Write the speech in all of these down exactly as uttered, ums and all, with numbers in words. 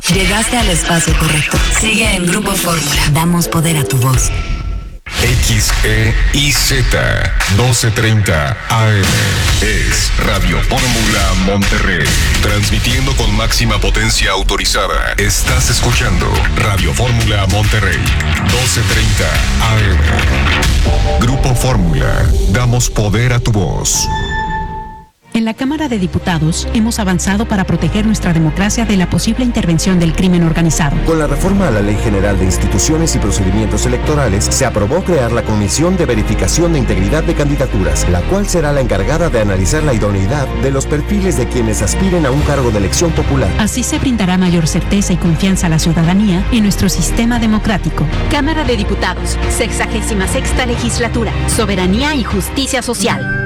Llegaste al espacio correcto. Sigue en Grupo Fórmula. Damos poder a tu voz. X E I Z doce treinta A M es Radio Fórmula Monterrey, transmitiendo con máxima potencia autorizada. Estás escuchando Radio Fórmula Monterrey, doce treinta A M. Grupo Fórmula, damos poder a tu voz. En la Cámara de Diputados hemos avanzado para proteger nuestra democracia de la posible intervención del crimen organizado. Con la reforma a la Ley General de Instituciones y Procedimientos Electorales, se aprobó crear la Comisión de Verificación de Integridad de Candidaturas, la cual será la encargada de analizar la idoneidad de los perfiles de quienes aspiren a un cargo de elección popular. Así se brindará mayor certeza y confianza a la ciudadanía en nuestro sistema democrático. Cámara de Diputados, sexagésima sexta legislatura, soberanía y justicia social.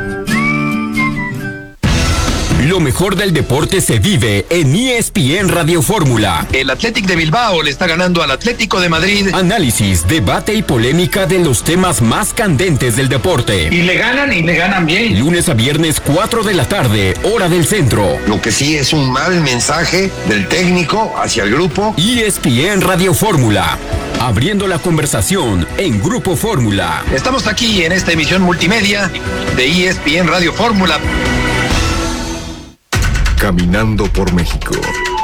Lo mejor del deporte se vive en E S P N Radio Fórmula. El Athletic de Bilbao le está ganando al Atlético de Madrid. Análisis, debate y polémica de los temas más candentes del deporte. Y le ganan y le ganan bien. Lunes a viernes, cuatro de la tarde, hora del centro. Lo que sí es un mal mensaje del técnico hacia el grupo. E S P N Radio Fórmula. Abriendo la conversación en Grupo Fórmula. Estamos aquí en esta emisión multimedia de E S P N Radio Fórmula. Caminando por México.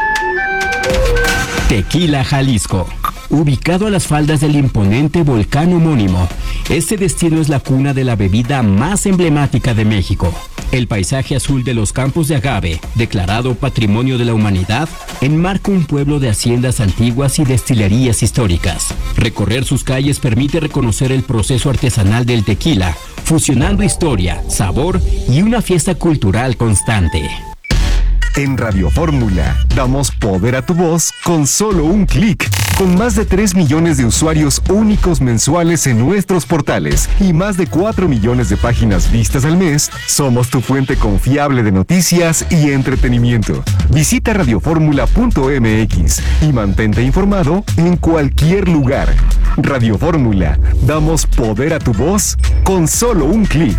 Tequila, Jalisco. Ubicado a las faldas del imponente volcán homónimo, este destino es la cuna de la bebida más emblemática de México. El paisaje azul de los campos de agave, declarado Patrimonio de la Humanidad, enmarca un pueblo de haciendas antiguas y destilerías históricas. Recorrer sus calles permite reconocer el proceso artesanal del tequila, fusionando historia, sabor y una fiesta cultural constante. En Radio Fórmula, damos poder a tu voz con solo un clic. Con más de tres millones de usuarios únicos mensuales en nuestros portales y más de cuatro millones de páginas vistas al mes, somos tu fuente confiable de noticias y entretenimiento. Visita radioformula punto m x y mantente informado en cualquier lugar. Radio Fórmula, damos poder a tu voz con solo un clic.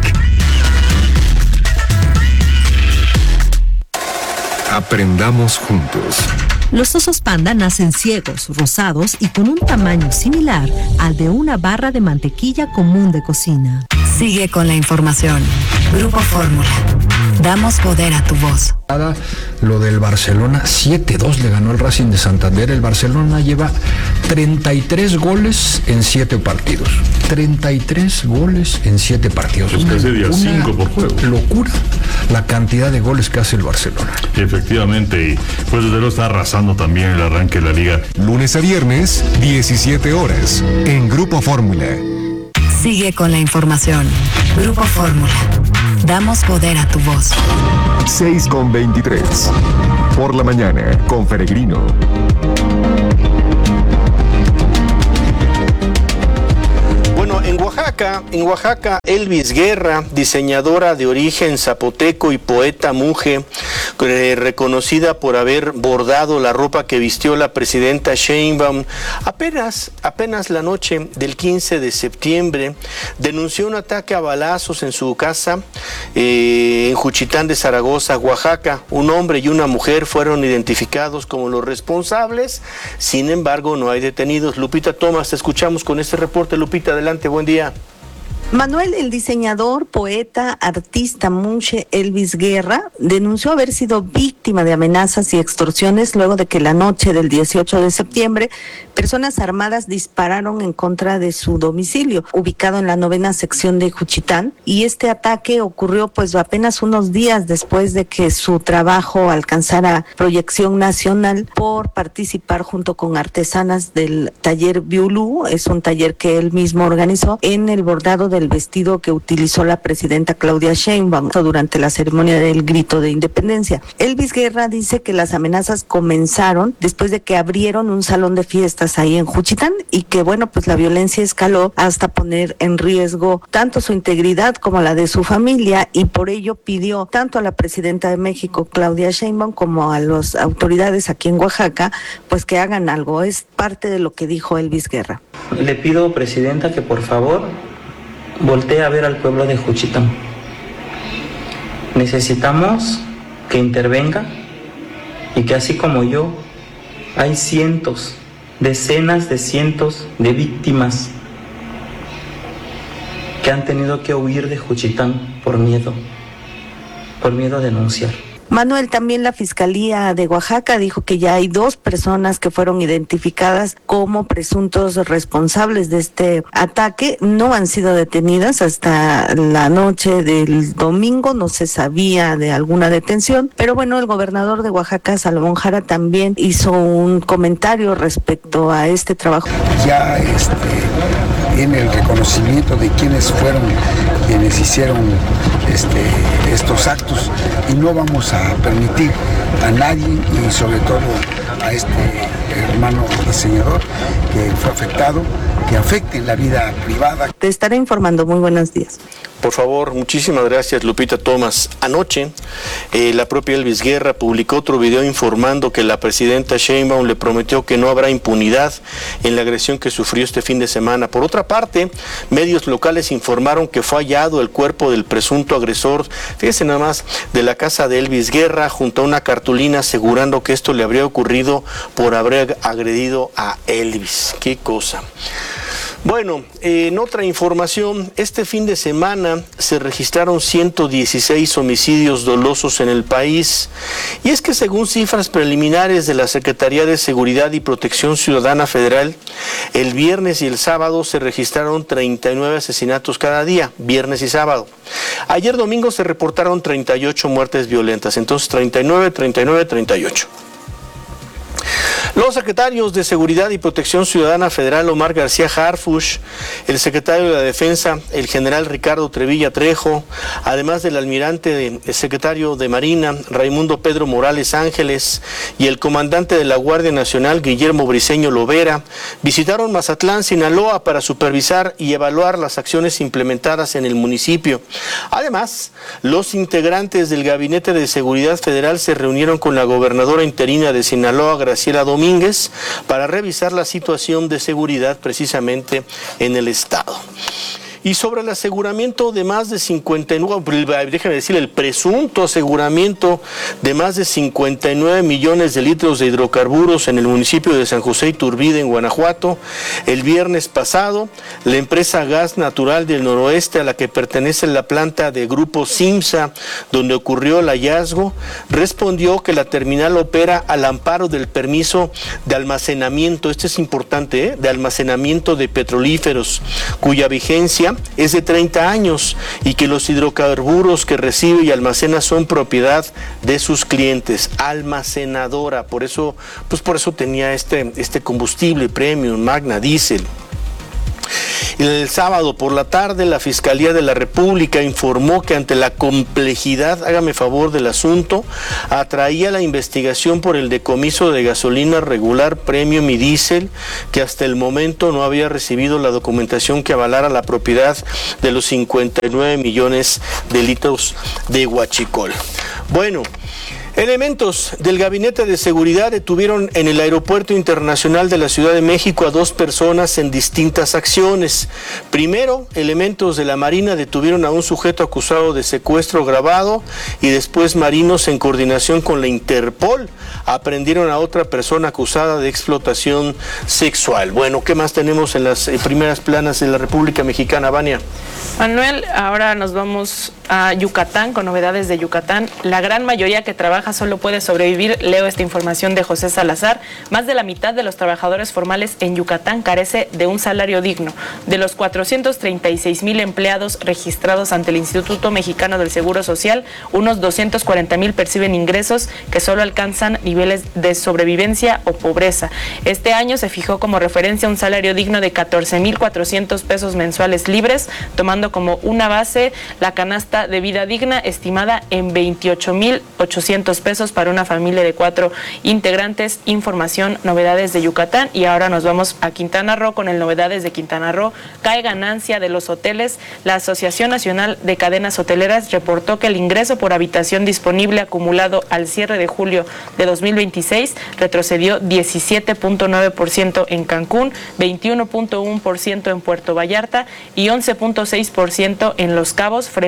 Aprendamos juntos. Los osos panda nacen ciegos, rosados y con un tamaño similar al de una barra de mantequilla común de cocina. Sigue con la información. Grupo Fórmula. Damos poder a tu voz. Lo del Barcelona, siete dos le ganó el Racing de Santander. El Barcelona lleva treinta y tres goles en siete partidos. treinta y tres goles en siete partidos. Pues casi de a cinco por juego. Locura la cantidad de goles que hace el Barcelona. Efectivamente, y pues desde luego está arrasando también el arranque de la liga. Lunes a viernes, diecisiete horas, en Grupo Fórmula. Sigue con la información. Grupo Fórmula. Damos poder a tu voz. seis con veintitrés. Por la mañana, con Peregrino. Bueno, en Oaxaca, en Oaxaca, Elvis Guerra, diseñadora de origen zapoteco y poeta muje, eh, reconocida por haber bordado la ropa que vistió la presidenta Sheinbaum, apenas, apenas la noche del quince de septiembre, denunció un ataque a balazos en su casa eh, en Juchitán de Zaragoza, Oaxaca. Un hombre y una mujer fueron identificados como los responsables, sin embargo no hay detenidos. Lupita Tomás, te escuchamos con este reporte. Lupita, adelante, buen día. Manuel, el diseñador, poeta, artista munche Elvis Guerra, denunció haber sido víctima de amenazas y extorsiones luego de que la noche del dieciocho de septiembre personas armadas dispararon en contra de su domicilio, ubicado en la novena sección de Juchitán, y este ataque ocurrió pues apenas unos días después de que su trabajo alcanzara proyección nacional por participar junto con artesanas del taller Biulú. Es un taller que él mismo organizó en el bordado de el vestido que utilizó la presidenta Claudia Sheinbaum durante la ceremonia del grito de independencia. Elvis Guerra dice que las amenazas comenzaron después de que abrieron un salón de fiestas ahí en Juchitán y que bueno, pues la violencia escaló hasta poner en riesgo tanto su integridad como la de su familia, y por ello pidió tanto a la presidenta de México Claudia Sheinbaum como a las autoridades aquí en Oaxaca pues que hagan algo. Es parte de lo que dijo Elvis Guerra. Le pido, presidenta, que por favor voltea a ver al pueblo de Juchitán. Necesitamos que intervenga y que así como yo hay cientos, decenas de cientos de víctimas que han tenido que huir de Juchitán por miedo, por miedo a denunciar. Manuel, también la Fiscalía de Oaxaca dijo que ya hay dos personas que fueron identificadas como presuntos responsables de este ataque. No han sido detenidas hasta la noche del domingo, no se sabía de alguna detención, pero bueno, el gobernador de Oaxaca, Salomón Jara, también hizo un comentario respecto a este trabajo. Ya este, en el reconocimiento de quiénes fueron quienes hicieron este, estos actos, y no vamos a permitir a nadie, y sobre todo a este hermano diseñador que fue afectado, que afecte la vida privada. Te estaré informando. Muy buenos días. Por favor, muchísimas gracias, Lupita Thomas. Anoche, eh, la propia Elvis Guerra publicó otro video informando que la presidenta Sheinbaum le prometió que no habrá impunidad en la agresión que sufrió este fin de semana. Por otra parte, medios locales informaron que fue hallado el cuerpo del presunto agresor, fíjese nada más, de la casa de Elvis Guerra, junto a una cartulina asegurando que esto le habría ocurrido por haber agredido a Elvis. ¡Qué cosa! Bueno, eh, en otra información, este fin de semana se registraron ciento dieciséis homicidios dolosos en el país, y es que según cifras preliminares de la Secretaría de Seguridad y Protección Ciudadana Federal, el viernes y el sábado se registraron treinta y nueve asesinatos cada día, viernes y sábado. Ayer domingo se reportaron treinta y ocho muertes violentas, entonces treinta y nueve, treinta y nueve, treinta y ocho. Los secretarios de Seguridad y Protección Ciudadana Federal, Omar García Harfuch, el secretario de la Defensa, el general Ricardo Trevilla Trejo, además del almirante, el secretario de Marina, Raimundo Pedro Morales Ángeles, y el comandante de la Guardia Nacional, Guillermo Briceño Lovera, visitaron Mazatlán, Sinaloa, para supervisar y evaluar las acciones implementadas en el municipio. Además, los integrantes del Gabinete de Seguridad Federal se reunieron con la gobernadora interina de Sinaloa, Graciela Domínguez, para revisar la situación de seguridad precisamente en el estado. Y sobre el aseguramiento de más de cincuenta y nueve, déjame decir, el presunto aseguramiento de más de cincuenta y nueve millones de litros de hidrocarburos en el municipio de San José Iturbide, en Guanajuato, el viernes pasado, la empresa Gas Natural del Noroeste, a la que pertenece la planta de Grupo Simsa, donde ocurrió el hallazgo, respondió que la terminal opera al amparo del permiso de almacenamiento, este es importante, ¿eh? de almacenamiento de petrolíferos, cuya vigencia es de treinta años, y que los hidrocarburos que recibe y almacena son propiedad de sus clientes. Almacenadora, por eso, pues por eso tenía este, este combustible premium, Magna Diesel. El sábado por la tarde, la Fiscalía de la República informó que ante la complejidad, hágame favor, del asunto, atraía la investigación por el decomiso de gasolina regular premium y diésel, que hasta el momento no había recibido la documentación que avalara la propiedad de los cincuenta y nueve millones de litros de huachicol. Bueno, elementos del Gabinete de Seguridad detuvieron en el Aeropuerto Internacional de la Ciudad de México a dos personas en distintas acciones. Primero, elementos de la Marina detuvieron a un sujeto acusado de secuestro agravado, y después marinos, en coordinación con la Interpol, aprendieron a otra persona acusada de explotación sexual. Bueno, ¿qué más tenemos en las primeras planas de la República Mexicana, Vania? Manuel, ahora nos vamos a Yucatán con novedades de Yucatán. La gran mayoría que trabaja solo puede sobrevivir. Leo esta información de José Salazar. Más de la mitad de los trabajadores formales en Yucatán carece de un salario digno. De los cuatrocientos treinta y seis mil empleados registrados ante el Instituto Mexicano del Seguro Social, unos doscientos cuarenta mil perciben ingresos que solo alcanzan niveles de sobrevivencia o pobreza. Este año se fijó como referencia un salario digno de catorce mil cuatrocientos pesos mensuales libres, tomando como una base la canasta de vida digna estimada en veintiocho mil ochocientos pesos para una familia de cuatro integrantes. Información, novedades de Yucatán. Y ahora nos vamos a Quintana Roo con el novedades de Quintana Roo. Cae ganancia de los hoteles. La Asociación Nacional de Cadenas Hoteleras reportó que el ingreso por habitación disponible acumulado al cierre de julio de dos mil veintiséis retrocedió diecisiete punto nueve por ciento en Cancún, veintiuno punto uno por ciento en Puerto Vallarta y once punto seis por ciento en Los Cabos, frente al mismo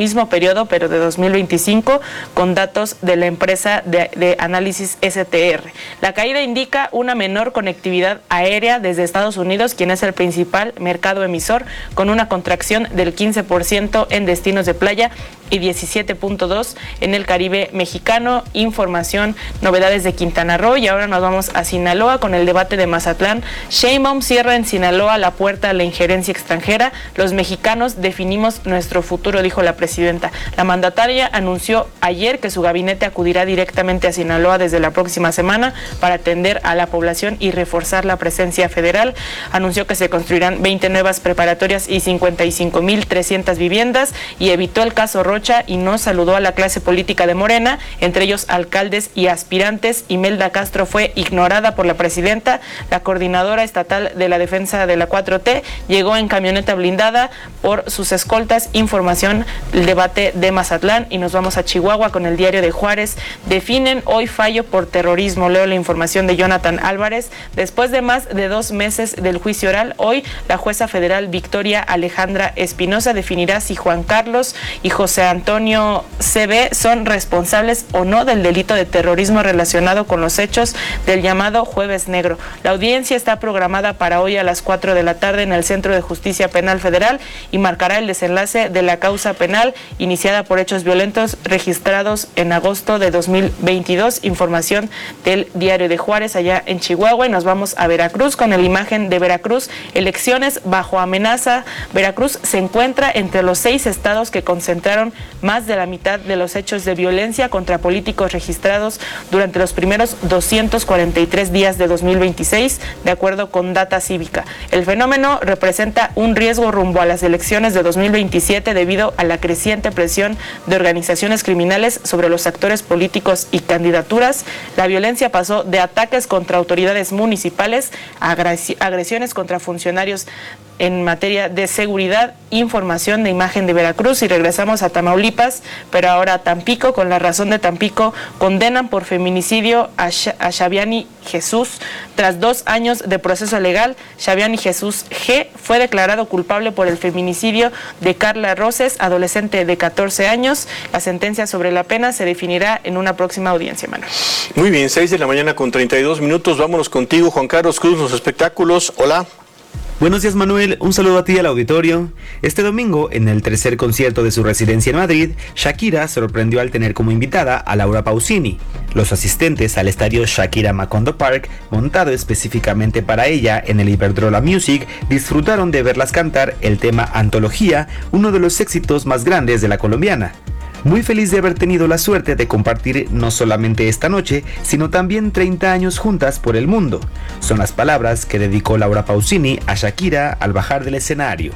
mismo periodo, pero de dos mil veinticinco, con datos de la empresa de, de análisis S T R. La caída indica una menor conectividad aérea desde Estados Unidos, quien es el principal mercado emisor, con una contracción del quince por ciento en destinos de playa y diecisiete punto dos por ciento en el Caribe mexicano. Información, novedades de Quintana Roo, y ahora nos vamos a Sinaloa con el debate de Mazatlán. Sheinbaum cierra en Sinaloa la puerta a la injerencia extranjera. Los mexicanos definimos nuestro futuro, dijo la presidenta. La mandataria anunció ayer que su gabinete acudirá directamente a Sinaloa desde la próxima semana para atender a la población y reforzar la presencia federal. Anunció que se construirán veinte nuevas preparatorias y cincuenta y cinco mil trescientas viviendas, y evitó el caso Rocha y no saludó a la clase política de Morena, entre ellos alcaldes y aspirantes. Imelda Castro fue ignorada por la presidenta. La coordinadora estatal de la defensa de la cuatro T llegó en camioneta blindada por sus escoltas. Información, el debate de Mazatlán. Y nos vamos a Chihuahua con el Diario de Juárez. Definen hoy fallo por terrorismo. Leo la información de Jonathan Álvarez. Después de más de dos meses del juicio oral, hoy la jueza federal Victoria Alejandra Espinosa definirá si Juan Carlos y José Antonio C B son responsables o no del delito de terrorismo relacionado con los hechos del llamado Jueves Negro. La audiencia está programada para hoy a las cuatro de la tarde en el Centro de Justicia Penal Federal y marcará el desenlace de la causa penal iniciada por hechos violentos registrados en agosto de dos mil veintidós. Información del Diario de Juárez allá en Chihuahua. Y nos vamos a Veracruz con la imagen de Veracruz. Elecciones bajo amenaza. Veracruz se encuentra entre los seis estados que concentraron más de la mitad de los hechos de violencia contra políticos registrados durante los primeros doscientos cuarenta y tres días de dos mil veintiséis, de acuerdo con Data Cívica. El fenómeno representa un riesgo rumbo a las elecciones de dos mil veintisiete debido a la creciente presión de organizaciones criminales sobre los actores políticos y candidaturas. La violencia pasó de ataques contra autoridades municipales a agresiones contra funcionarios en materia de seguridad. Información de imagen de Veracruz. Y regresamos a Tamaulipas, pero ahora a Tampico. Con la razón de Tampico, condenan por feminicidio a, Sh- a Shaviani Jesús. Tras dos años de proceso legal, Shaviani Jesús G. fue declarado culpable por el feminicidio de Carla Roses, adolescente de catorce años. La sentencia sobre la pena se definirá en una próxima audiencia, Manuel. Muy bien, seis de la mañana con treinta y dos minutos. Vámonos contigo, Juan Carlos Cruz, los espectáculos. Hola. Buenos días, Manuel, un saludo a ti y al auditorio. Este domingo, en el tercer concierto de su residencia en Madrid, Shakira sorprendió al tener como invitada a Laura Pausini. Los asistentes al estadio Shakira Macondo Park, montado específicamente para ella en el Iberdrola Music, disfrutaron de verlas cantar el tema Antología, uno de los éxitos más grandes de la colombiana. Muy feliz de haber tenido la suerte de compartir no solamente esta noche, sino también treinta años juntas por el mundo. Son las palabras que dedicó Laura Pausini a Shakira al bajar del escenario.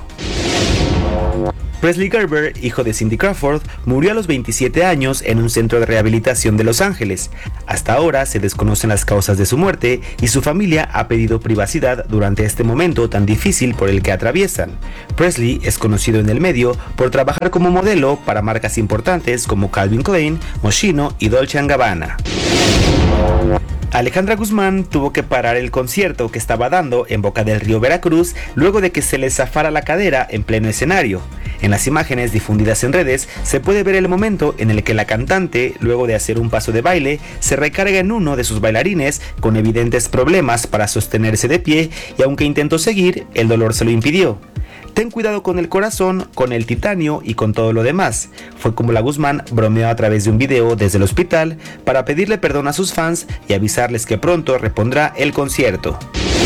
Presley Gerber, hijo de Cindy Crawford, murió a los veintisiete años en un centro de rehabilitación de Los Ángeles. Hasta ahora se desconocen las causas de su muerte y su familia ha pedido privacidad durante este momento tan difícil por el que atraviesan. Presley es conocido en el medio por trabajar como modelo para marcas importantes como Calvin Klein, Moschino y Dolce and Gabbana. Alejandra Guzmán tuvo que parar el concierto que estaba dando en Boca del Río, Veracruz, luego de que se le zafara la cadera en pleno escenario. En las imágenes difundidas en redes se puede ver el momento en el que la cantante, luego de hacer un paso de baile, se recarga en uno de sus bailarines con evidentes problemas para sostenerse de pie, y aunque intentó seguir, el dolor se lo impidió. Ten cuidado con el corazón, con el titanio y con todo lo demás. Fue como la Guzmán bromeó a través de un video desde el hospital para pedirle perdón a sus fans y avisarles que pronto repondrá el concierto.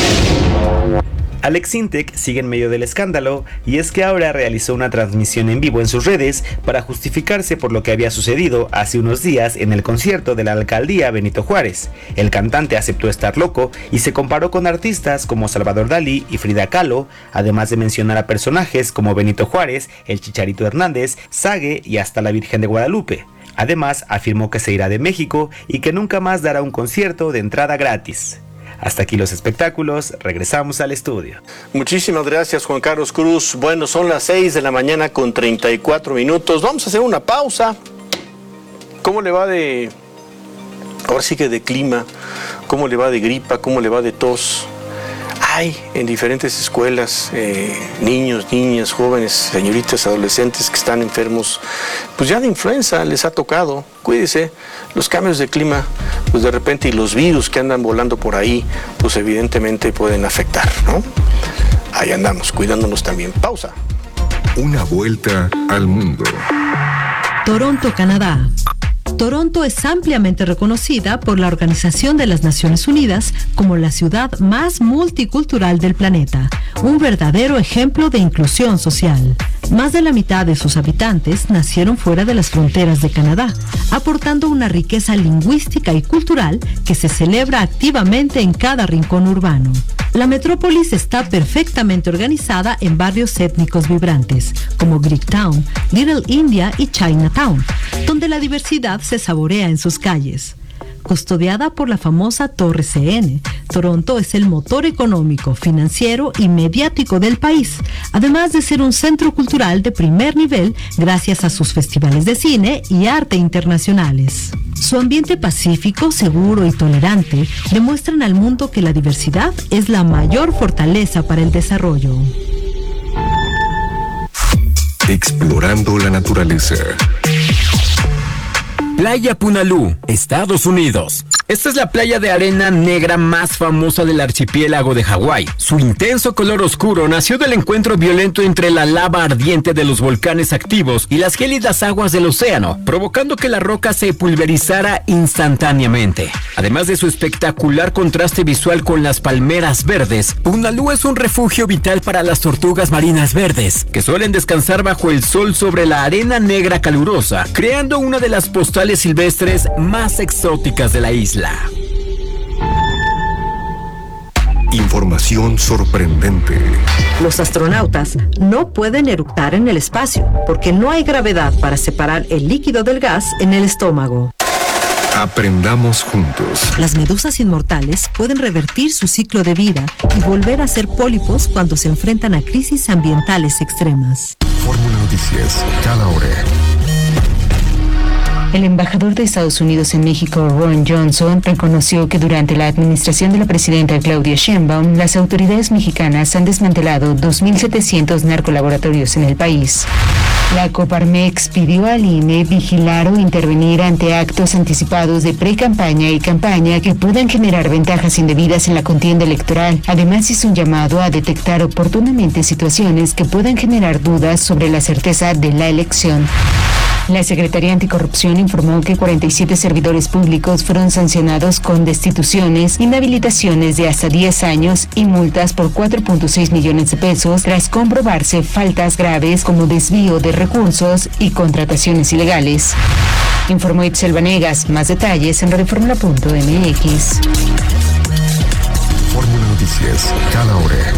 Alex Sintek sigue en medio del escándalo, y es que ahora realizó una transmisión en vivo en sus redes para justificarse por lo que había sucedido hace unos días en el concierto de la alcaldía Benito Juárez. El cantante aceptó estar loco y se comparó con artistas como Salvador Dalí y Frida Kahlo, además de mencionar a personajes como Benito Juárez, el Chicharito Hernández, Sague y hasta la Virgen de Guadalupe. Además, afirmó que se irá de México y que nunca más dará un concierto de entrada gratis. Hasta aquí los espectáculos, regresamos al estudio. Muchísimas gracias, Juan Carlos Cruz. Bueno, son las seis de la mañana con treinta y cuatro minutos. Vamos a hacer una pausa. ¿Cómo le va de... ahora sí que de clima? ¿Cómo le va de gripa? ¿Cómo le va de tos? hay en diferentes escuelas eh, niños, niñas, jóvenes, señoritas, adolescentes que están enfermos, pues ya de influenza les ha tocado. Cuídese, los cambios de clima, pues de repente, y los virus que andan volando por ahí, pues evidentemente pueden afectar, ¿no? Ahí andamos, cuidándonos también. Pausa. Una vuelta al mundo. Toronto, Canadá. Toronto es ampliamente reconocida por la Organización de las Naciones Unidas como la ciudad más multicultural del planeta, un verdadero ejemplo de inclusión social. Más de la mitad de sus habitantes nacieron fuera de las fronteras de Canadá, aportando una riqueza lingüística y cultural que se celebra activamente en cada rincón urbano. La metrópolis está perfectamente organizada en barrios étnicos vibrantes, como Greektown, Little India y Chinatown, donde la diversidad se saborea en sus calles. Custodiada por la famosa Torre C N, Toronto es el motor económico, financiero y mediático del país, además de ser un centro cultural de primer nivel gracias a sus festivales de cine y arte internacionales. Su ambiente pacífico, seguro y tolerante demuestran al mundo que la diversidad es la mayor fortaleza para el desarrollo. Explorando la naturaleza. Playa Punalú, Estados Unidos. Esta es la playa de arena negra más famosa del archipiélago de Hawái. Su intenso color oscuro nació del encuentro violento entre la lava ardiente de los volcanes activos y las gélidas aguas del océano, provocando que la roca se pulverizara instantáneamente. Además de su espectacular contraste visual con las palmeras verdes, Punalú es un refugio vital para las tortugas marinas verdes, que suelen descansar bajo el sol sobre la arena negra calurosa, creando una de las postales silvestres más exóticas de la isla. Información sorprendente. Los astronautas no pueden eructar en el espacio porque no hay gravedad para separar el líquido del gas en el estómago. Aprendamos juntos. Las medusas inmortales pueden revertir su ciclo de vida y volver a ser pólipos cuando se enfrentan a crisis ambientales extremas. Fórmula Noticias, cada hora. El embajador de Estados Unidos en México, Ron Johnson, reconoció que durante la administración de la presidenta Claudia Sheinbaum, las autoridades mexicanas han desmantelado dos mil setecientos narcolaboratorios en el país. La Coparmex pidió al I N E vigilar o intervenir ante actos anticipados de pre-campaña y campaña que puedan generar ventajas indebidas en la contienda electoral. Además, hizo un llamado a detectar oportunamente situaciones que puedan generar dudas sobre la certeza de la elección. La Secretaría Anticorrupción informó que cuarenta y siete servidores públicos fueron sancionados con destituciones, inhabilitaciones de hasta diez años y multas por cuatro punto seis millones de pesos tras comprobarse faltas graves como desvío de recursos y contrataciones ilegales. Informó Itzel Vanegas. Más detalles en radioformula punto m x. Fórmula Noticias, cada hora.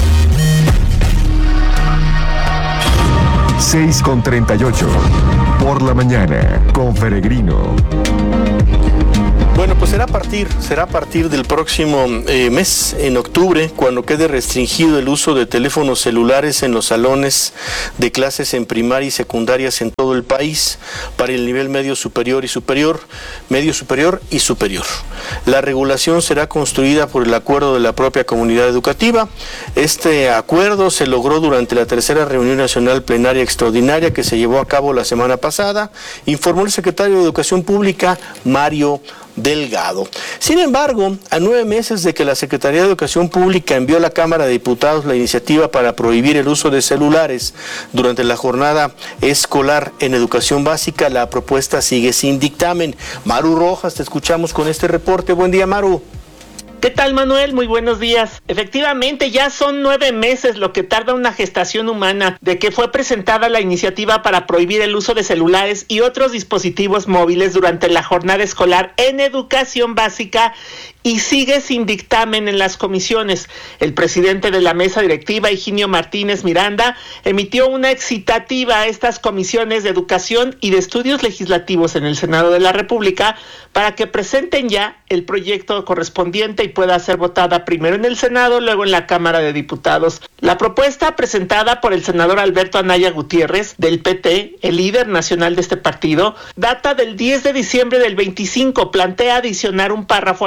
seis con treinta y ocho. Por la mañana, con Peregrino. Bueno, pues será a partir, será a partir del próximo eh, mes, en octubre, cuando quede restringido el uso de teléfonos celulares en los salones de clases en primaria y secundarias en todo el país, para el nivel medio superior y superior, medio superior y superior. La regulación será construida por el acuerdo de la propia comunidad educativa. Este acuerdo se logró durante la tercera reunión nacional plenaria extraordinaria que se llevó a cabo la semana pasada, informó el secretario de Educación Pública, Mario Delgado. Sin embargo, a nueve meses de que la Secretaría de Educación Pública envió a la Cámara de Diputados la iniciativa para prohibir el uso de celulares durante la jornada escolar en educación básica, la propuesta sigue sin dictamen. Maru Rojas, te escuchamos con este reporte. Buen día, Maru. ¿Qué tal, Manuel? Muy buenos días. Efectivamente, ya son nueve meses lo que tarda una gestación humana de que fue presentada la iniciativa para prohibir el uso de celulares y otros dispositivos móviles durante la jornada escolar en educación básica, y sigue sin dictamen en las comisiones. El presidente de la mesa directiva, Higinio Martínez Miranda, emitió una excitativa a estas comisiones de educación y de estudios legislativos en el Senado de la República para que presenten ya el proyecto correspondiente y pueda ser votada primero en el Senado, luego en la Cámara de Diputados. La propuesta presentada por el senador Alberto Anaya Gutiérrez, del P T, el líder nacional de este partido, data del diez de diciembre del veinticinco, plantea adicionar un párrafo al artículo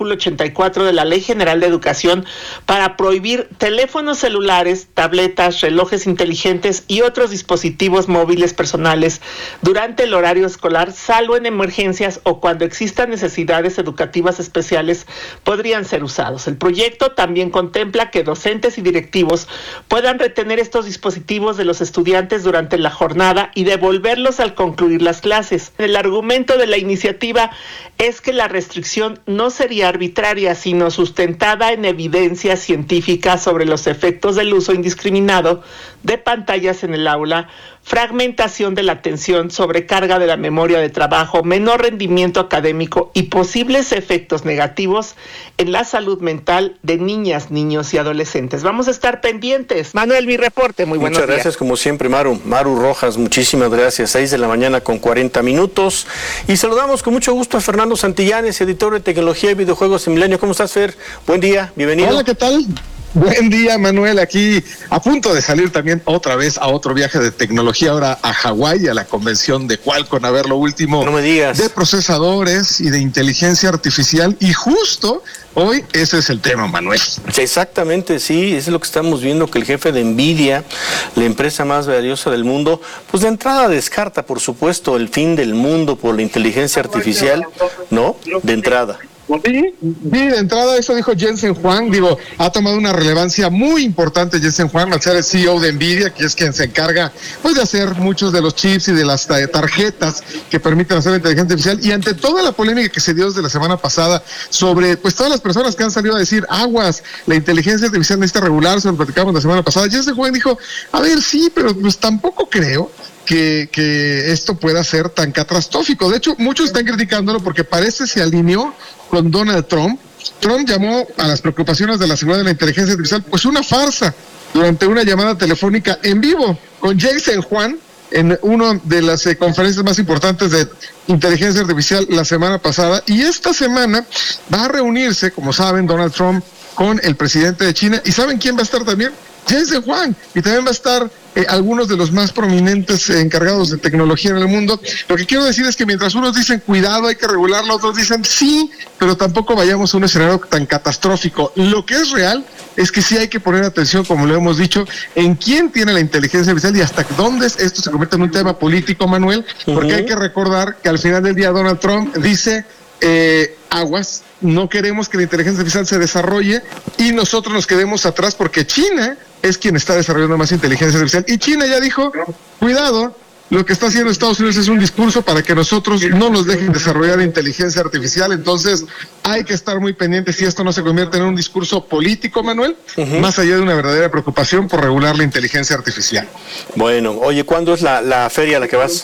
artículo ochenta y cuatro de la Ley General de Educación para prohibir teléfonos celulares, tabletas, relojes inteligentes y otros dispositivos móviles personales durante el horario escolar, salvo en emergencias o cuando existan necesidades educativas especiales, podrían ser usados. El proyecto también contempla que docentes y directivos puedan retener estos dispositivos de los estudiantes durante la jornada y devolverlos al concluir las clases. El argumento de la iniciativa es que la restricción no sería arbitraria, sino sustentada en evidencia científica sobre los efectos del uso indiscriminado de pantallas en el aula, fragmentación de la atención, sobrecarga de la memoria de trabajo, menor rendimiento académico y posibles efectos negativos en la salud mental de niñas, niños y adolescentes. Vamos a estar pendientes. Manuel, mi reporte, muy buenos días. Muchas gracias, como siempre, Maru. Maru Rojas, muchísimas gracias. seis de la mañana con cuarenta minutos. Y saludamos con mucho gusto a Fernando Santillanes, editor de Tecnología y Videojuegos en Milenio. ¿Cómo estás, Fer? Buen día, bienvenido. Hola, ¿qué tal? Buen día, Manuel, aquí a punto de salir también otra vez a otro viaje de tecnología, ahora a Hawái, a la convención de Qualcomm, a ver lo último no me digas. de procesadores y de inteligencia artificial, y justo hoy ese es el tema, Manuel. Exactamente, sí, es lo que estamos viendo, que el jefe de Nvidia, la empresa más valiosa del mundo, pues de entrada descarta, por supuesto, el fin del mundo por la inteligencia artificial, ¿no? De entrada. Sí, sí, de entrada eso dijo Jensen Huang, digo, ha tomado una relevancia muy importante Jensen Huang al ser el C E O de Nvidia, que es quien se encarga pues de hacer muchos de los chips y de las tarjetas que permiten hacer la inteligencia artificial, y ante toda la polémica que se dio desde la semana pasada sobre pues todas las personas que han salido a decir aguas, la inteligencia artificial necesita regularse, lo platicamos la semana pasada, Jensen Huang dijo, a ver, sí, pero pues tampoco creo Que, que esto pueda ser tan catastrófico. De hecho, muchos están criticándolo porque parece se alineó con Donald Trump. Trump llamó a las preocupaciones de la seguridad de la inteligencia artificial pues una farsa durante una llamada telefónica en vivo con Jensen Huang en una de las eh, conferencias más importantes de inteligencia artificial la semana pasada, y esta semana va a reunirse, como saben, Donald Trump con el presidente de China. ¿Y saben quién va a estar también? Jensen Huang, y también va a estar eh, algunos de los más prominentes eh, encargados de tecnología en el mundo. Lo que quiero decir es que mientras unos dicen cuidado, hay que regularlo, otros dicen sí, pero tampoco vayamos a un escenario tan catastrófico. Lo que es real es que sí hay que poner atención, como lo hemos dicho, en quién tiene la inteligencia artificial y hasta dónde esto se convierte en un tema político, Manuel, porque uh-huh. hay que recordar que al final del día Donald Trump dice eh, aguas, no queremos que la inteligencia artificial se desarrolle y nosotros nos quedemos atrás porque China es quien está desarrollando más inteligencia artificial, y China ya dijo, cuidado, lo que está haciendo Estados Unidos es un discurso para que nosotros no nos dejen desarrollar inteligencia artificial. Entonces hay que estar muy pendientes si esto no se convierte en un discurso político, Manuel, uh-huh. más allá de una verdadera preocupación por regular la inteligencia artificial. Bueno, oye, ¿cuándo es la, la feria a la que vas?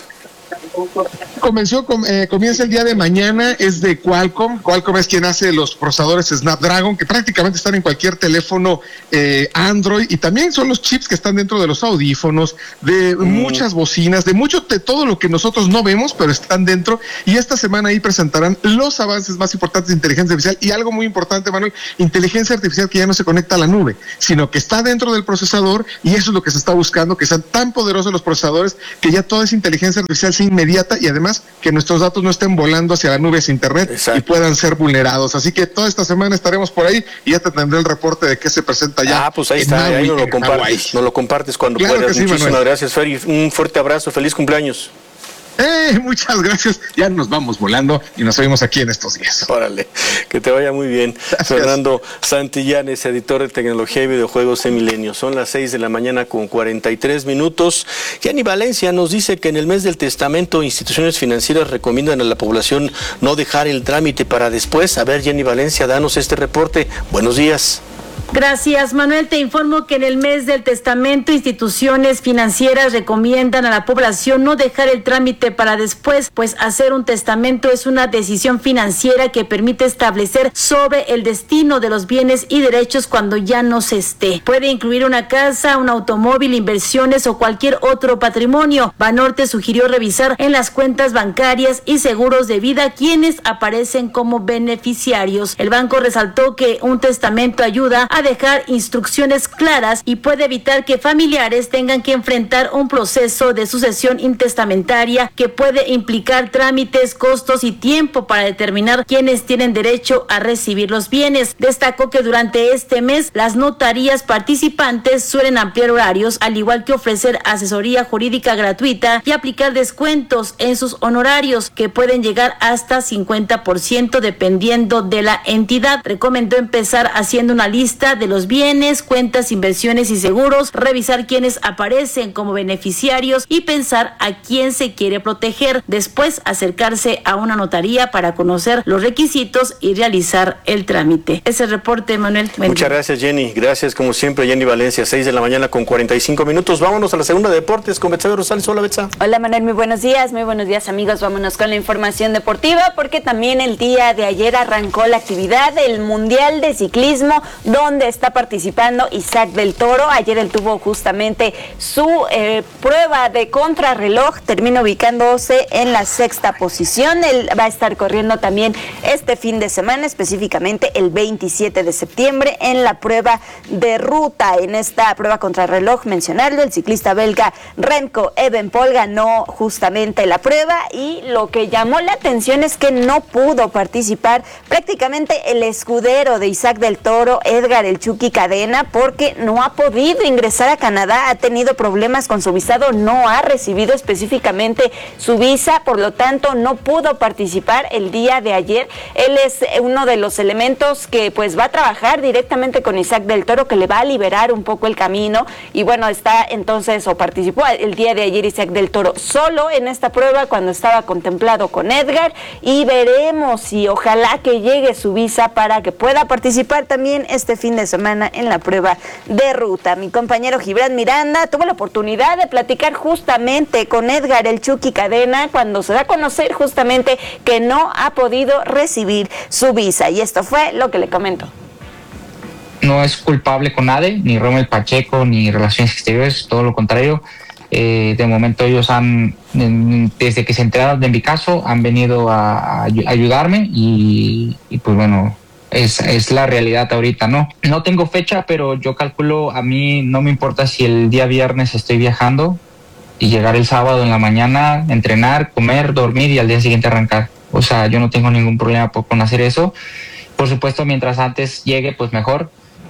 Comenzó, eh, comienza el día de mañana, es de Qualcomm. Qualcomm es quien hace los procesadores Snapdragon, que prácticamente están en cualquier teléfono eh, Android, y también son los chips que están dentro de los audífonos, de mm. muchas bocinas, de mucho, de todo lo que nosotros no vemos, pero están dentro, y esta semana ahí presentarán los avances más importantes de inteligencia artificial, y algo muy importante, Manuel, inteligencia artificial que ya no se conecta a la nube, sino que está dentro del procesador, y eso es lo que se está buscando, que sean tan poderosos los procesadores, que ya toda esa inteligencia artificial sea inmediata, y además que nuestros datos no estén volando hacia la nube, hacia internet, exacto, y puedan ser vulnerados. Así que toda esta semana estaremos por ahí y ya te tendré el reporte de qué se presenta ya. Ah, pues ahí está, ahí nos lo compartes, nos lo compartes cuando claro puedas. Sí, muchísimas Manuel. gracias, Fer, y un fuerte abrazo, feliz cumpleaños. Eh, muchas gracias, ya nos vamos volando y nos vemos aquí en estos días. Órale, que te vaya muy bien. Gracias. Fernando Santillanes, editor de Tecnología y Videojuegos en Milenio. Son las seis de la mañana con cuarenta y tres minutos. Gianni Valencia nos dice que en el mes del testamento instituciones financieras recomiendan a la población no dejar el trámite para después. A ver, Gianni Valencia, danos este reporte. Buenos días. Gracias, Manuel. Te informo que en el mes del testamento, instituciones financieras recomiendan a la población no dejar el trámite para después, pues hacer un testamento es una decisión financiera que permite establecer sobre el destino de los bienes y derechos cuando ya no se esté. Puede incluir una casa, un automóvil, inversiones o cualquier otro patrimonio. Banorte sugirió revisar en las cuentas bancarias y seguros de vida quienes aparecen como beneficiarios. El banco resaltó que un testamento ayuda a a dejar instrucciones claras y puede evitar que familiares tengan que enfrentar un proceso de sucesión intestamentaria que puede implicar trámites, costos y tiempo para determinar quiénes tienen derecho a recibir los bienes. Destacó que durante este mes las notarías participantes suelen ampliar horarios, al igual que ofrecer asesoría jurídica gratuita y aplicar descuentos en sus honorarios que pueden llegar hasta cincuenta por ciento dependiendo de la entidad. Recomendó empezar haciendo una lista de los bienes, cuentas, inversiones y seguros, revisar quiénes aparecen como beneficiarios y pensar a quién se quiere proteger. Después acercarse a una notaría para conocer los requisitos y realizar el trámite. Ese reporte, Manuel. Muchas gracias, Jenny. Gracias, como siempre, Jenny Valencia, seis de la mañana con cuarenta y cinco minutos. Vámonos a la segunda de deportes con Betsabe Rosales. Hola, Betsa. Hola, Manuel, muy buenos días. Muy buenos días, amigos. Vámonos con la información deportiva porque también el día de ayer arrancó la actividad del Mundial de Ciclismo donde está participando Isaac del Toro. Ayer él tuvo justamente su eh, prueba de contrarreloj, terminó ubicándose en la sexta posición. Él va a estar corriendo también este fin de semana, específicamente el veintisiete de septiembre, en la prueba de ruta. En esta prueba contrarreloj, mencionarlo, el ciclista belga Remco Evenepoel ganó justamente la prueba y lo que llamó la atención es que no pudo participar prácticamente el escudero de Isaac del Toro, Edgar El Chucky Cadena, porque no ha podido ingresar a Canadá, ha tenido problemas con su visado, no ha recibido específicamente su visa, por lo tanto no pudo participar el día de ayer. Él es uno de los elementos que pues va a trabajar directamente con Isaac del Toro, que le va a liberar un poco el camino, y bueno, está entonces, o participó el día de ayer Isaac del Toro solo en esta prueba cuando estaba contemplado con Edgar, y veremos si ojalá que llegue su visa para que pueda participar también este fin de semana en la prueba de ruta. Mi compañero Gibran Miranda tuvo la oportunidad de platicar justamente con Edgar El Chucky Cadena cuando se da a conocer justamente que no ha podido recibir su visa, y esto fue lo que le comentó. No es culpable con nadie, ni Rommel Pacheco, ni Relaciones Exteriores, todo lo contrario. Eh, de momento ellos han, desde que se enteraron de mi caso, han venido a, a ayudarme y, y pues bueno, es, es la realidad ahorita, ¿no? No tengo fecha, pero yo calculo, a mí no me importa si el día viernes estoy viajando y llegar el sábado en la mañana, entrenar, comer, dormir y al día siguiente arrancar. O sea, yo no tengo ningún problema por, con hacer eso. Por supuesto, mientras antes llegue, pues mejor.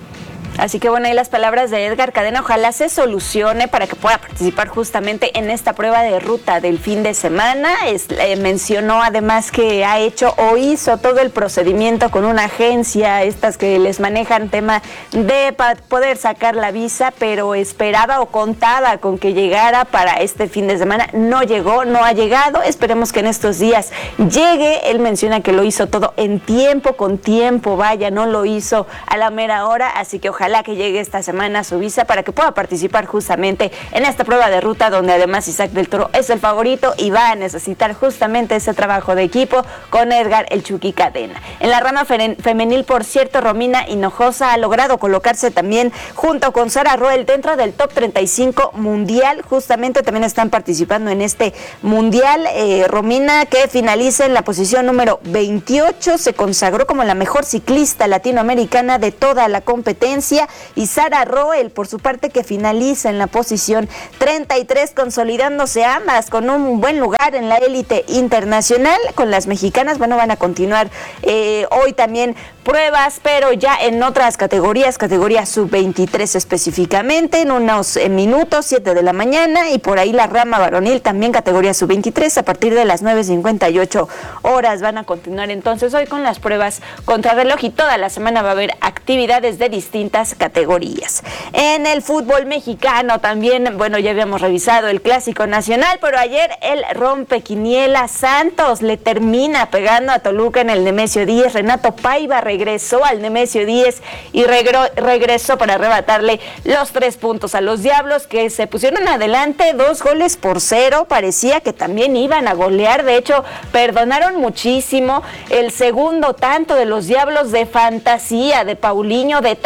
Así que bueno, ahí las palabras de Edgar Cadena, ojalá se solucione para que pueda participar justamente en esta prueba de ruta del fin de semana. Es, eh, mencionó además que ha hecho o hizo todo el procedimiento con una agencia, estas que les manejan tema de para poder sacar la visa, pero esperaba o contaba con que llegara para este fin de semana. No llegó, no ha llegado, esperemos que en estos días llegue. Él menciona que lo hizo todo en tiempo, con tiempo, vaya, no lo hizo a la mera hora, así que ojalá Ojalá que llegue esta semana su visa para que pueda participar justamente en esta prueba de ruta, donde además Isaac del Toro es el favorito y va a necesitar justamente ese trabajo de equipo con Edgar El Chucky Cadena. En la rama femenil, por cierto, Romina Hinojosa ha logrado colocarse también junto con Sara Roel dentro del top treinta y cinco mundial. Justamente también están participando en este mundial. Eh, Romina, que finaliza en la posición número veintiocho, se consagró como la mejor ciclista latinoamericana de toda la competencia. Y Sara Roel, por su parte, que finaliza en la posición treinta y tres, consolidándose ambas con un buen lugar en la élite internacional. Con las mexicanas, bueno, van a continuar eh, hoy también pruebas, pero ya en otras categorías, categoría sub veintitrés específicamente, en unos eh, minutos, siete de la mañana, y por ahí la rama varonil también categoría sub veintitrés, a partir de las nueve cincuenta y ocho horas van a continuar entonces hoy con las pruebas contrarreloj, y toda la semana va a haber actividades de distintas categorías. En el fútbol mexicano también, bueno, ya habíamos revisado el Clásico Nacional, pero ayer el rompequiniela Santos le termina pegando a Toluca en el Nemesio Díez. Renato Paiva regresó al Nemesio Díez y regro, regresó para arrebatarle los tres puntos a los Diablos, que se pusieron adelante dos goles por cero. Parecía que también iban a golear, de hecho perdonaron muchísimo el segundo tanto de los Diablos, de fantasía de Paulinho, de taquito,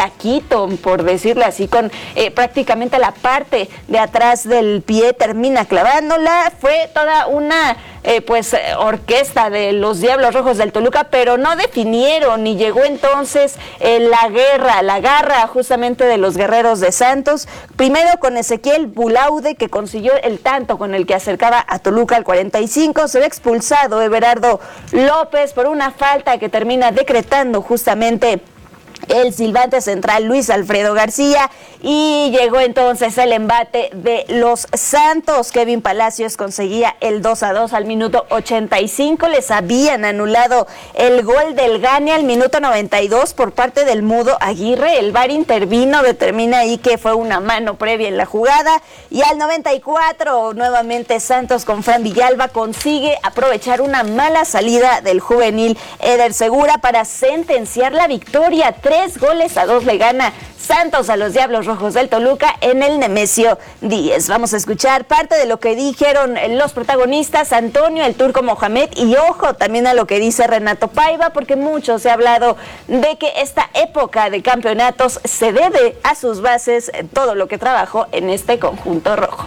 directo, por decirlo así, con eh, prácticamente la parte de atrás del pie, termina clavándola. Fue toda una eh, pues orquesta de los Diablos Rojos del Toluca, pero no definieron y llegó entonces eh, la guerra, la garra justamente de los guerreros de Santos, primero con Ezequiel Bulaude, que consiguió el tanto con el que acercaba a Toluca al cuarenta y cinco, se ve expulsado Everardo López por una falta que termina decretando justamente el silbante central Luis Alfredo García, y llegó entonces el embate de los Santos. Kevin Palacios conseguía el dos a dos al minuto ochenta y cinco, les habían anulado el gol del Gane al minuto noventa y dos por parte del Mudo Aguirre, el V A R intervino, determina ahí que fue una mano previa en la jugada, y al noventa y cuatro nuevamente Santos con Fran Villalba consigue aprovechar una mala salida del juvenil Eder Segura para sentenciar la victoria. Tres goles a dos le gana Santos a los Diablos Rojos del Toluca en el Nemesio Díez. Vamos a escuchar parte de lo que dijeron los protagonistas, Antonio el Turco Mohamed, y ojo también a lo que dice Renato Paiva, porque mucho se ha hablado de que esta época de campeonatos se debe a sus bases, todo lo que trabajó en este conjunto rojo.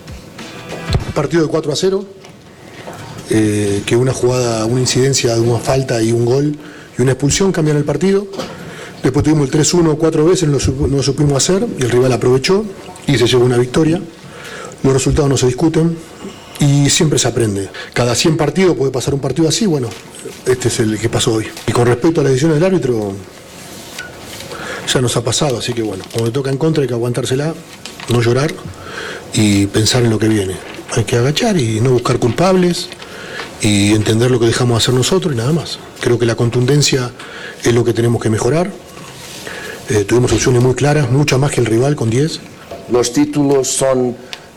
Partido de cuatro a cero, eh, que una jugada, una incidencia de una falta y un gol y una expulsión cambian el partido. Después tuvimos el tres uno cuatro veces, no lo supimos hacer y el rival aprovechó y se llevó una victoria. Los resultados no se discuten y siempre se aprende. Cada cien partidos puede pasar un partido así, bueno, este es el que pasó hoy. Y con respecto a la decisión del árbitro, ya nos ha pasado, así que bueno, cuando toca en contra hay que aguantársela, no llorar y pensar en lo que viene. Hay que agachar y no buscar culpables y entender lo que dejamos de hacer nosotros y nada más. Creo que la contundencia es lo que tenemos que mejorar. Eh, tuvimos opciones muy claras, muchas más que el rival con diez. Los títulos son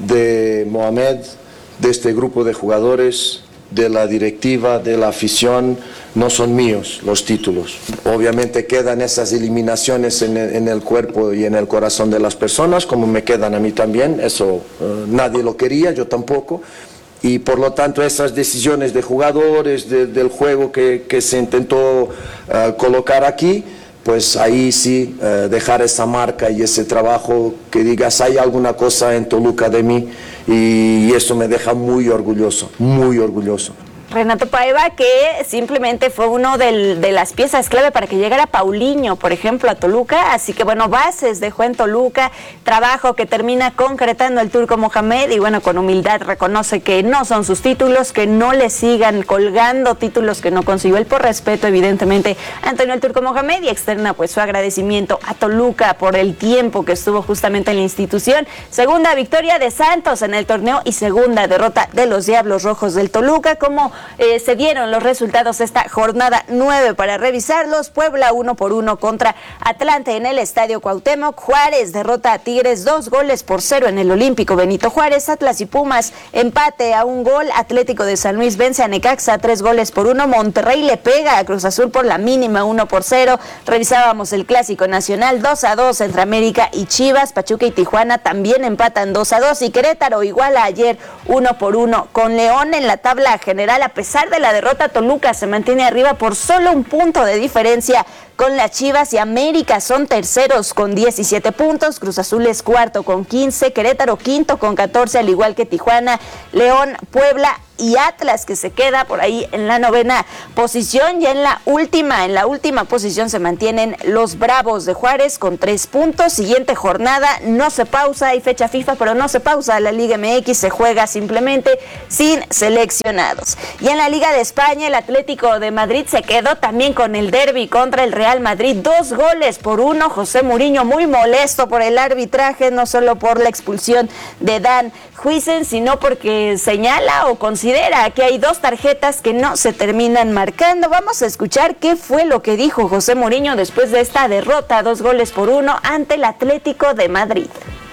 de Mohamed, de este grupo de jugadores, de la directiva, de la afición, no son míos los títulos. Obviamente quedan esas eliminaciones en el, en el cuerpo y en el corazón de las personas, como me quedan a mí también, eso eh, nadie lo quería, yo tampoco. Y por lo tanto esas decisiones de jugadores, de, del juego que, que se intentó uh, colocar aquí, pues ahí sí uh, dejar esa marca y ese trabajo, que digas hay alguna cosa en Toluca de mí, y, y eso me deja muy orgulloso, muy orgulloso. Renato Paiva, que simplemente fue uno del, de las piezas clave para que llegara Paulinho, por ejemplo, a Toluca. Así que, bueno, bases dejó en Toluca, trabajo que termina concretando el Turco Mohamed, y bueno, con humildad reconoce que no son sus títulos, que no le sigan colgando títulos que no consiguió él, por respeto, evidentemente, a Antonio el Turco Mohamed, y externa pues su agradecimiento a Toluca por el tiempo que estuvo justamente en la institución. Segunda victoria de Santos en el torneo y segunda derrota de los Diablos Rojos del Toluca. Como Eh, se dieron los resultados esta jornada nueve para revisarlos. Puebla uno por uno contra Atlante en el Estadio Cuauhtémoc. Juárez derrota a Tigres dos goles por cero en el Olímpico Benito Juárez. Atlas y Pumas empate a un gol. Atlético de San Luis vence a Necaxa tres goles por uno. Monterrey le pega a Cruz Azul por la mínima uno por cero. Revisábamos el Clásico Nacional dos a dos entre América y Chivas. Pachuca y Tijuana también empatan dos a dos, y Querétaro iguala ayer uno por uno con León. En la tabla general, a pesar de la derrota, Toluca se mantiene arriba por solo un punto de diferencia con las Chivas, y América son terceros con diecisiete puntos, Cruz Azul es cuarto con quince, Querétaro quinto con catorce, al igual que Tijuana, León, Puebla y Atlas, que se queda por ahí en la novena posición. Y en la última, en la última posición se mantienen los Bravos de Juárez con tres puntos. Siguiente jornada, no se pausa, hay fecha FIFA, pero no se pausa la Liga M X, se juega simplemente sin seleccionados. Y en la Liga de España, el Atlético de Madrid se quedó también con el derbi contra el Real Madrid, dos goles por uno. José Mourinho muy molesto por el arbitraje, no solo por la expulsión de Dan Huijsen, sino porque señala o considera que hay dos tarjetas que no se terminan marcando. Vamos a escuchar qué fue lo que dijo José Mourinho después de esta derrota, dos goles por uno ante el Atlético de Madrid.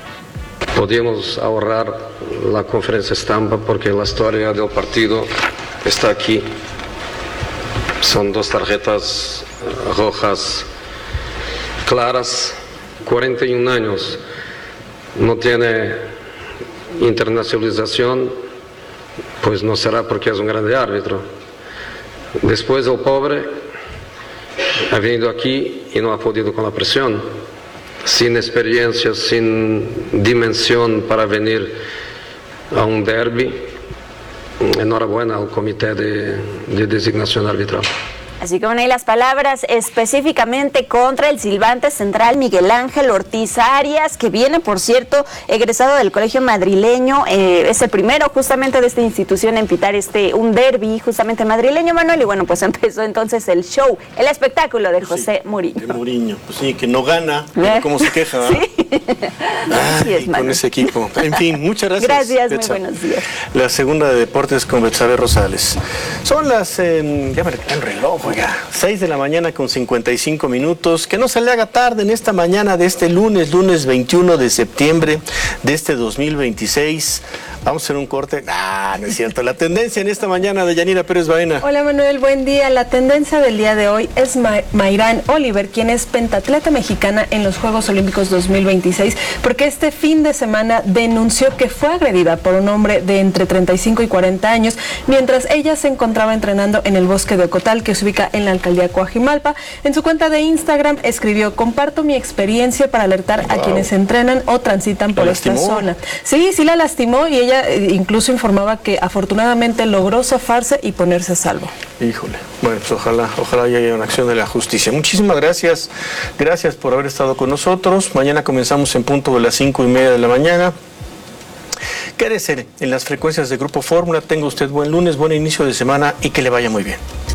Podíamos ahorrar la conferencia estampa porque la historia del partido está aquí. Son dos tarjetas rojas claras, cuarenta y un años, no tiene internacionalización, pues no será porque es un grande árbitro. Después el pobre ha venido aquí y no ha podido con la presión. sin experiencia, sin dimensión para venir a un derbi. Enhorabuena al comité de, de designación arbitral. Así que bueno, y las palabras específicamente contra el silbante central Miguel Ángel Ortiz Arias, que viene, por cierto, egresado del colegio madrileño, eh, es el primero justamente de esta institución en pitar este un derbi justamente madrileño, Manuel, y bueno, pues empezó entonces el show, el espectáculo de José sí, Mourinho. De Mourinho, pues sí, que no gana, ¿Eh? ¿Cómo se queja? ¿verdad? Sí. Ay, es, con ese equipo. En fin, muchas gracias. Gracias, Betsa. Muy buenos días. La segunda de deportes con Betsabe Rosales. Son las, eh, ya me le queda el reloj, oiga, seis de la mañana con cincuenta y cinco minutos. Que no se le haga tarde en esta mañana de este lunes, lunes veintiuno de septiembre de este dos mil veintiséis. Vamos a hacer un corte. Ah, no es cierto. La tendencia en esta mañana de Yanira Pérez Baena. Hola Manuel, buen día. La tendencia del día de hoy es Ma Mayrán Oliver, quien es pentatleta mexicana en los Juegos Olímpicos dos mil veintiséis, porque este fin de semana denunció que fue agredida por un hombre de entre treinta y cinco y cuarenta años mientras ella se encontraba entrenando en el bosque de Ocotal, que se ubica en la alcaldía Coajimalpa. En su cuenta de Instagram escribió: comparto mi experiencia para alertar wow. a quienes entrenan o transitan por esta zona. Sí, sí la lastimó, y ella incluso informaba que afortunadamente logró zafarse y ponerse a salvo. Híjole, bueno, pues ojalá, ojalá haya una acción de la justicia. Muchísimas gracias, gracias por haber estado con nosotros. Mañana comenzamos en punto de las cinco y media de la mañana. Quédese en las frecuencias de Grupo Fórmula. Tenga usted buen lunes, buen inicio de semana y que le vaya muy bien.